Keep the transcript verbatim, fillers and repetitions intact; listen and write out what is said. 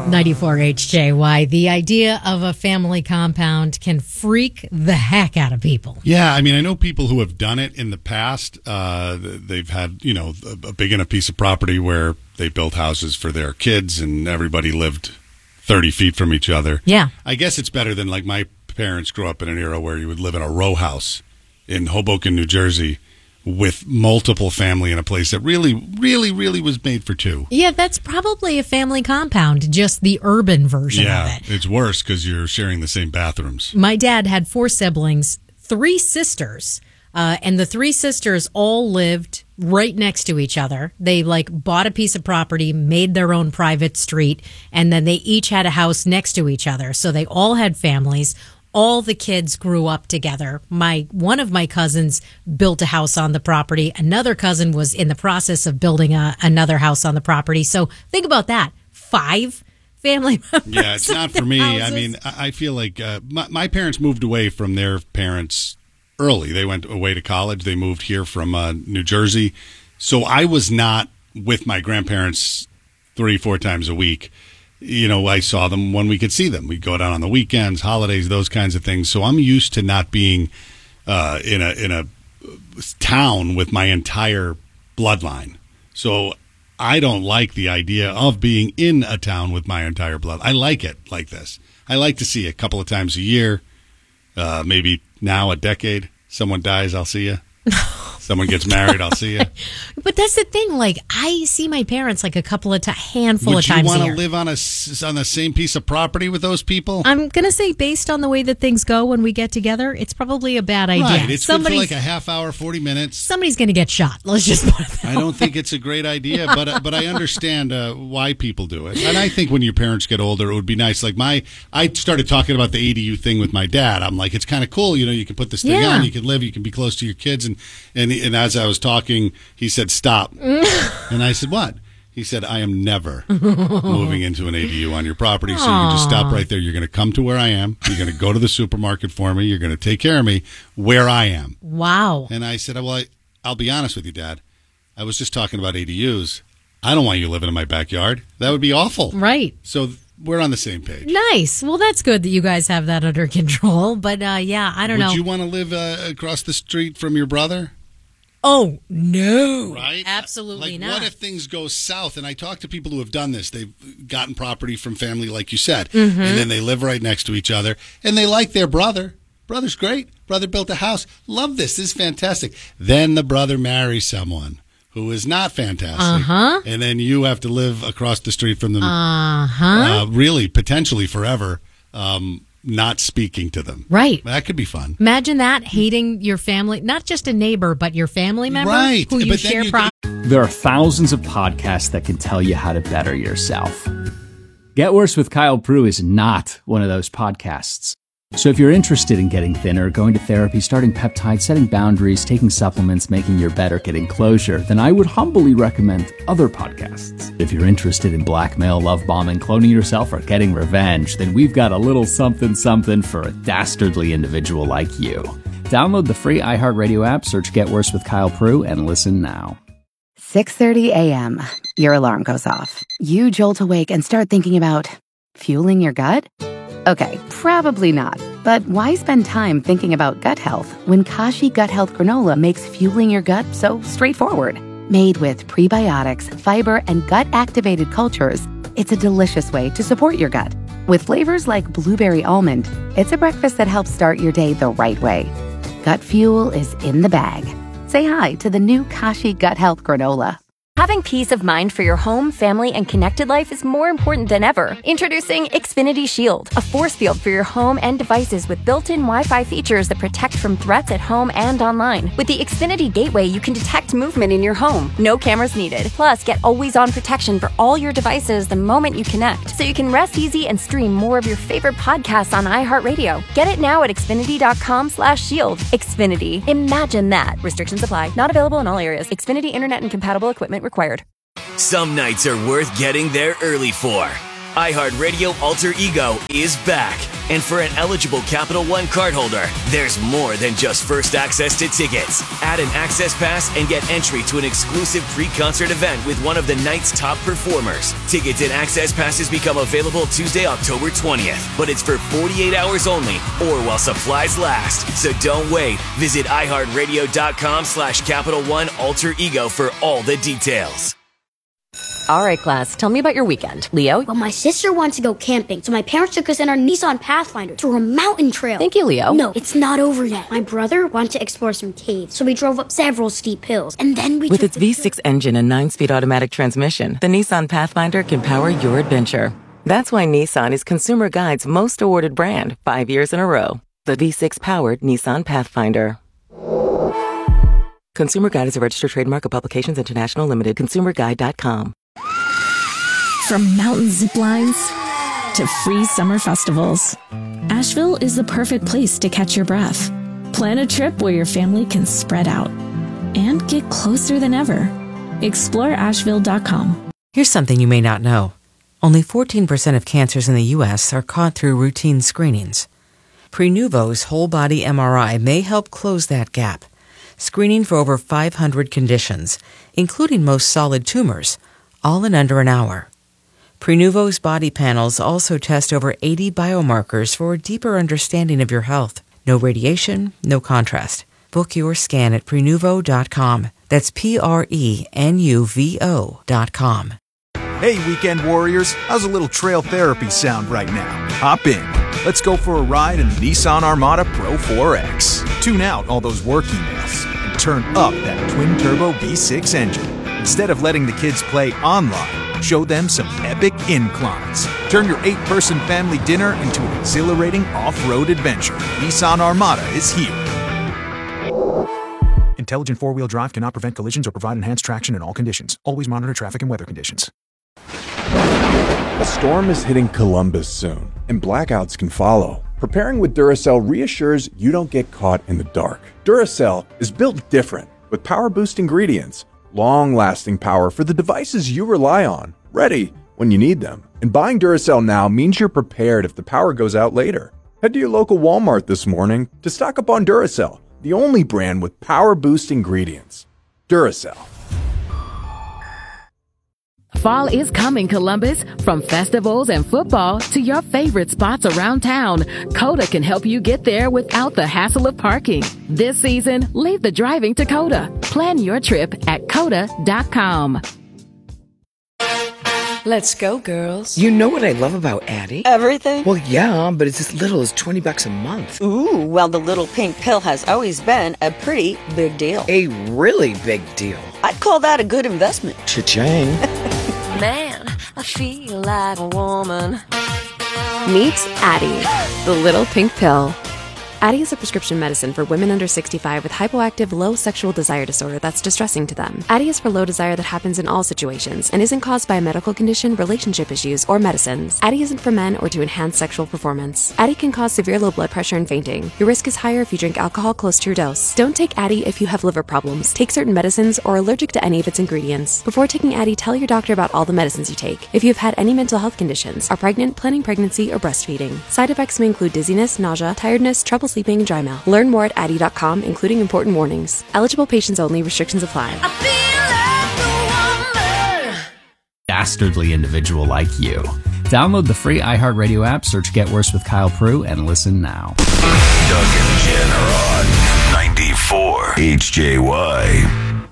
ninety-four H J Y. The idea of a family compound can freak the heck out of people. Yeah, I mean, I know people who have done it in the past. Uh, they've had, you know, a, a big enough piece of property where they built houses for their kids and everybody lived thirty feet from each other. Yeah. I guess it's better than, like, my parents grew up in an era where you would live in a row house in Hoboken, New Jersey, with multiple family in a place that really, really, really was made for two. Yeah, that's probably a family compound, just the urban version yeah, of it. It's worse because you're sharing the same bathrooms. My dad had four siblings, three sisters, uh, and the three sisters all lived right next to each other. They, like, bought a piece of property, made their own private street, and then they each had a house next to each other. So they all had families. All the kids grew up together. My one of my cousins built a house on the property. Another cousin was in the process of building a, another house on the property. So think about that. Five family members. Yeah, it's not for me. Houses. I mean, I I feel like uh, my, my parents moved away from their parents early. They went away to college. They moved here from uh, New Jersey. So I was not with my grandparents three, four times a week. You know, I saw them when we could see them. We'd go down on the weekends, holidays, those kinds of things. So I'm used to not being uh, in a in a town with my entire bloodline. So I don't like the idea of being in a town with my entire blood. I like it like this. I like to see it a couple of times a year, uh, maybe now a decade. Someone dies, I'll see you. Someone gets married, I'll see you. But that's the thing. Like, I see my parents like a couple of times, handful Would of times a you want year. to live on a on the same piece of property with those people? I'm gonna say, based on the way that things go when we get together, it's probably a bad idea. Right, it's good for Somebody's, like a half hour, forty minutes. somebody's gonna get shot. Let's just put it that I don't think it's a great idea, but uh, but I understand uh, why people do it. And I think when your parents get older, it would be nice. Like my, I started talking about the A D U thing with my dad. I'm like, it's kind of cool. You know, you can put this thing Yeah. on, you can live, you can be close to your kids. And and and as I was talking, he said, "Stop." And I said, "What?" He said, "I am never moving into an A D U on your property, so you can just stop right there. You're going to come to where I am. You're going to go to the supermarket for me. You're going to take care of me where I am." Wow. And I said, "Well, I, I'll be honest with you, Dad. I was just talking about A D Us. I don't want you living in my backyard. That would be awful." Right. So we're on the same page. Nice. Well, that's good that you guys have that under control. But uh, yeah, I don't Would know. you want to live uh, across the street from your brother? Oh, no. Right? Absolutely like, not. What if things go south? And I talk to people who have done this. They've gotten property from family, like you said, Mm-hmm. and then they live right next to each other, and they like their brother. Brother's great. Brother built a house. Love this. This is fantastic. Then the brother marries someone who is not fantastic. Uh-huh. And then you have to live across the street from them, Uh-huh. uh, really, potentially forever, um, not speaking to them. Right. That could be fun. Imagine that, hating your family, not just a neighbor, but your family member Right. who you But then share you- property. There are thousands of podcasts that can tell you how to better yourself. Get Worse with Kyle Prue is not one of those podcasts. So if you're interested in getting thinner, going to therapy, starting peptides, setting boundaries, taking supplements, making your bed, or getting closure, then I would humbly recommend other podcasts. If you're interested in blackmail, love bombing, cloning yourself, or getting revenge, then we've got a little something something for a dastardly individual like you. Download the free iHeartRadio app, search Get Worse with Kyle Prue, and listen now. six thirty a.m. Your alarm goes off. You jolt awake and start thinking about fueling your gut? Okay, probably not. But why spend time thinking about gut health when Kashi Gut Health Granola makes fueling your gut so straightforward? Made with prebiotics, fiber, and gut-activated cultures, it's a delicious way to support your gut. With flavors like blueberry almond, it's a breakfast that helps start your day the right way. Gut fuel is in the bag. Say hi to the new Kashi Gut Health Granola. Having peace of mind for your home, family, and connected life is more important than ever. Introducing Xfinity Shield, a force field for your home and devices with built-in Wi-Fi features that protect from threats at home and online. With the Xfinity Gateway, you can detect movement in your home. No cameras needed. Plus, get always-on protection for all your devices the moment you connect, so you can rest easy and stream more of your favorite podcasts on iHeartRadio. Get it now at Xfinity.com slash shield. Xfinity. Imagine that. Restrictions apply. Not available in all areas. Xfinity Internet and compatible equipment required. Some nights are worth getting there early for. iHeartRadio Alter Ego is back. And for an eligible Capital One cardholder, there's more than just first access to tickets. Add an access pass and get entry to an exclusive pre-concert event with one of the night's top performers. Tickets and access passes become available Tuesday, October twentieth, but it's for forty-eight hours only or while supplies last. So don't wait. Visit iHeartRadio.com slash Capital One Alter Ego for all the details. All right, class, tell me about your weekend. Leo? Well, my sister wants to go camping, so my parents took us in our Nissan Pathfinder through a mountain trail. Thank you, Leo. No, it's not over yet. My brother wanted to explore some caves, so we drove up several steep hills, and then we With took its V six engine and nine-speed automatic transmission, the Nissan Pathfinder can power your adventure. That's why Nissan is Consumer Guide's most awarded brand, five years in a row. The V six-powered Nissan Pathfinder. Consumer Guide is a registered trademark of Publications International Limited. consumer guide dot com. From mountain zip lines to free summer festivals, Asheville is the perfect place to catch your breath. Plan a trip where your family can spread out and get closer than ever. explore asheville dot com. Here's something you may not know. Only fourteen percent of cancers in the U S are caught through routine screenings. Prenuvo's whole-body M R I may help close that gap, screening for over five hundred conditions, including most solid tumors, all in under an hour. Prenuvo's body panels also test over eighty biomarkers for a deeper understanding of your health. No radiation, no contrast. Book your scan at prenuvo dot com. That's P R E N U V O dot com. Hey, weekend warriors, how's a little trail therapy sound right now? Hop in. Let's go for a ride in the Nissan Armada Pro four X. Tune out all those work emails and turn up that twin-turbo V six engine. Instead of letting the kids play online, show them some epic inclines. Turn your eight-person family dinner into an exhilarating off-road adventure. Nissan Armada is here. Intelligent four-wheel drive cannot prevent collisions or provide enhanced traction in all conditions. Always monitor traffic and weather conditions. A storm is hitting Columbus soon, and blackouts can follow. Preparing with Duracell reassures you don't get caught in the dark. Duracell is built different, with power boost ingredients, long-lasting power for the devices you rely on, ready when you need them. And buying Duracell now means you're prepared if the power goes out later. Head to your local Walmart this morning to stock up on Duracell, the only brand with power boost ingredients. Duracell. Fall is coming, Columbus. From festivals and football to your favorite spots around town, Coda can help you get there without the hassle of parking. This season, leave the driving to Coda. Plan your trip at coda dot com. Let's go, girls. You know what I love about Addie? Everything? Well, yeah, but it's as little as twenty bucks a month. Ooh, well, the little pink pill has always been a pretty big deal. A really big deal. I'd call that a good investment. Cha-ching. Man, I feel like a woman. Meet Addie, the little pink pill. Addie is a prescription medicine for women under sixty-five with hypoactive low sexual desire disorder that's distressing to them. Addie is for low desire that happens in all situations and isn't caused by a medical condition, relationship issues, or medicines. Addie isn't for men or to enhance sexual performance. Addie can cause severe low blood pressure and fainting. Your risk is higher if you drink alcohol close to your dose. Don't take Addie if you have liver problems, take certain medicines, or are allergic to any of its ingredients. Before taking Addie, tell your doctor about all the medicines you take. If you've had any mental health conditions, are pregnant, planning pregnancy, or breastfeeding. Side effects may include dizziness, nausea, tiredness, trouble sleeping, and dry mouth. Learn more at addie dot com, including important warnings. Eligible patients only. Restrictions apply. Dastardly individual like you. Download the free iHeartRadio app, search Get Worse with Kyle Prue, and listen now. Doug and Jen are on ninety-four H J Y.